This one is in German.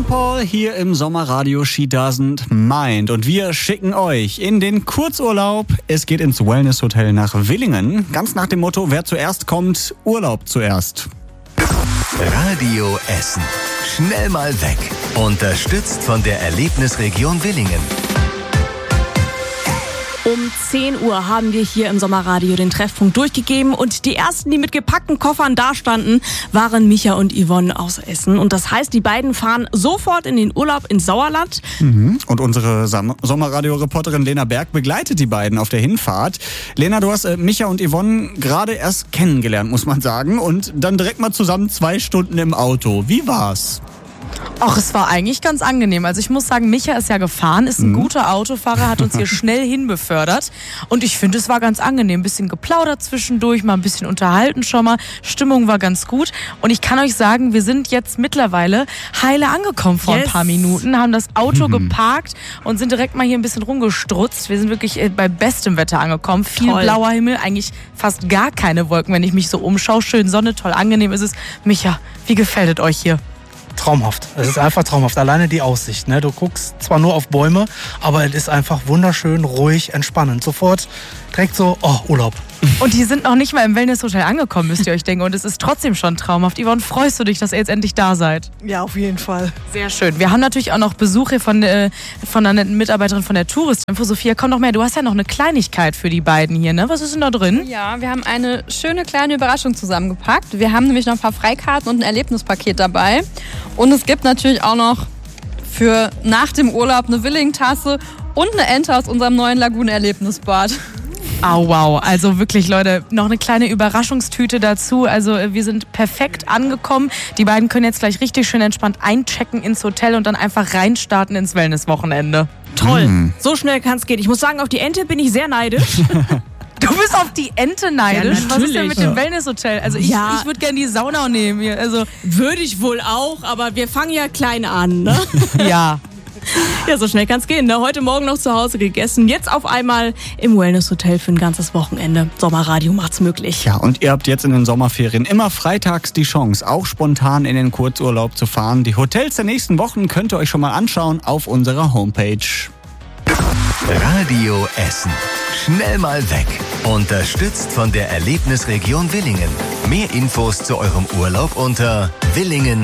Paul hier im Sommerradio She Doesn't Mind. Und wir schicken euch in den Kurzurlaub. Es geht ins Wellness-Hotel nach Willingen. Ganz nach dem Motto, wer zuerst kommt, Urlaub zuerst. Radio Essen. Schnell mal weg. Unterstützt von der Erlebnisregion Willingen. Um 10 Uhr haben wir hier im Sommerradio den Treffpunkt durchgegeben und die ersten, die mit gepackten Koffern dastanden, waren Micha und Yvonne aus Essen. Und das heißt, die beiden fahren sofort in den Urlaub ins Sauerland. Und unsere Sommerradio-Reporterin Lena Berg begleitet die beiden auf der Hinfahrt. Lena, du hast Micha und Yvonne gerade erst kennengelernt, muss man sagen. Und dann direkt mal zusammen 2 Stunden im Auto. Wie war's? Ach, es war eigentlich ganz angenehm. Also ich muss sagen, Micha ist ja gefahren, ist ein guter Autofahrer, hat uns hier schnell hinbefördert. Und ich finde, es war ganz angenehm. Ein bisschen geplaudert zwischendurch, mal ein bisschen unterhalten schon mal. Stimmung war ganz gut. Und ich kann euch sagen, wir sind jetzt mittlerweile heile angekommen vor ein paar Minuten, haben das Auto geparkt und sind direkt mal hier ein bisschen rumgestrutzt. Wir sind wirklich bei bestem Wetter angekommen. Viel blauer Himmel, eigentlich fast gar keine Wolken, wenn ich mich so umschaue. Schön Sonne, toll angenehm ist es. Micha, wie gefällt es euch hier? Traumhaft. Es ist einfach traumhaft. Alleine die Aussicht. Ne? Du guckst zwar nur auf Bäume, aber es ist einfach wunderschön, ruhig, entspannend. Sofort direkt so, Urlaub. Und die sind noch nicht mal im Wellnesshotel angekommen, müsst ihr euch denken. Und es ist trotzdem schon traumhaft. Yvonne, freust du dich, dass ihr jetzt endlich da seid? Ja, auf jeden Fall. Sehr schön. Wir haben natürlich auch noch Besuch hier von einer netten Mitarbeiterin von der Touristinfo. Sophia, komm noch mehr. Du hast ja noch eine Kleinigkeit für die beiden hier, ne? Was ist denn da drin? Ja, wir haben eine schöne kleine Überraschung zusammengepackt. Wir haben nämlich noch ein paar Freikarten und ein Erlebnispaket dabei. Und es gibt natürlich auch noch für nach dem Urlaub eine Willingen-Tasse und eine Ente aus unserem neuen Lagune-Erlebnisbad. Oh, wow. Also wirklich, Leute, noch eine kleine Überraschungstüte dazu. Also wir sind perfekt angekommen. Die beiden können jetzt gleich richtig schön entspannt einchecken ins Hotel und dann einfach reinstarten ins Wellnesswochenende. Toll. So schnell kann es gehen. Ich muss sagen, auf die Ente bin ich sehr neidisch. Du bist auf die Ente neidisch? Ja, was ist denn mit dem Wellnesshotel? Also ich würde gerne die Sauna nehmen hier. Also würde ich wohl auch, aber wir fangen ja klein an, ne? Ja. Ja, so schnell kann's gehen. Ne? Heute Morgen noch zu Hause gegessen. Jetzt auf einmal im Wellness-Hotel für ein ganzes Wochenende. Sommerradio macht's möglich. Ja, und ihr habt jetzt in den Sommerferien immer freitags die Chance, auch spontan in den Kurzurlaub zu fahren. Die Hotels der nächsten Wochen könnt ihr euch schon mal anschauen auf unserer Homepage. Radio Essen. Schnell mal weg. Unterstützt von der Erlebnisregion Willingen. Mehr Infos zu eurem Urlaub unter willingen-essen.de.